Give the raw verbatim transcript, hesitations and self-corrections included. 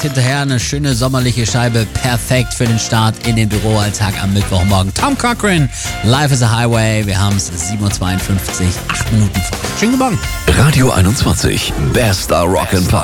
hinterher eine schöne sommerliche Scheibe. Perfekt für den Start in den Büroalltag am Mittwochmorgen. Tom Cochrane, Life is a Highway. Wir haben es sieben Uhr zweiundfünfzig, acht Minuten vor. Schönen guten Morgen. Radio einundzwanzig, bester Rock and Pop.